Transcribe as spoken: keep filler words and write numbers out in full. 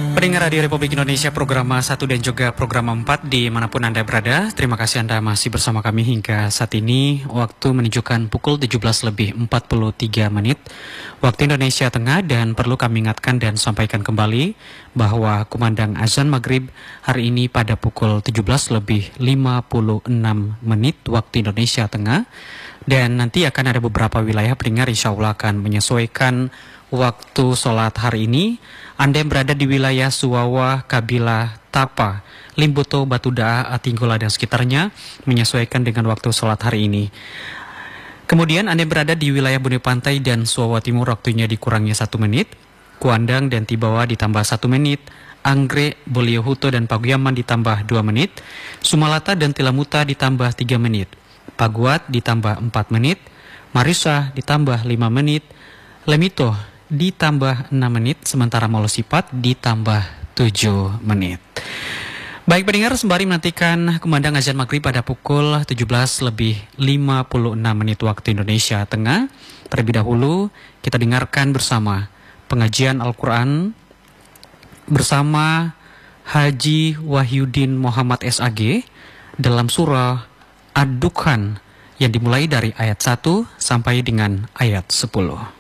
Pendengar Radio Republik Indonesia program satu dan juga program empat dimanapun Anda berada, terima kasih Anda masih bersama kami hingga saat ini. Waktu menunjukkan pukul tujuh belas lebih empat puluh tiga menit waktu Indonesia Tengah, dan perlu kami ingatkan dan sampaikan kembali bahwa kumandang azan maghrib hari ini pada pukul tujuh belas lebih lima puluh enam menit waktu Indonesia Tengah, dan nanti akan ada beberapa wilayah pendengar insya Allah akan menyesuaikan waktu sholat hari ini. Anda yang berada di wilayah Suwawa, Kabila, Tapa, Limbuto, Batudaa, Atinggola dan sekitarnya menyesuaikan dengan waktu sholat hari ini. Kemudian Anda yang berada di wilayah Bone Pantai dan Suwawa Timur waktunya dikurangnya satu menit. Kuandang dan Tibawa ditambah satu menit. Anggrek, Boliohuto dan Paguyaman ditambah dua menit. Sumalata dan Tilamuta ditambah tiga menit. Paguat ditambah empat menit. Marisa ditambah lima menit. Lemito ditambah enam menit, sementara Molosipat ditambah tujuh menit. Baik pendengar, sembari menantikan kumandang azan maghrib pada pukul tujuh belas lebih lima puluh enam menit waktu Indonesia Tengah, terlebih dahulu kita dengarkan bersama pengajian Al-Quran bersama Haji Wahyudin Muhammad S A G dalam surah Ad-Dukhan yang dimulai dari ayat satu sampai dengan ayat sepuluh.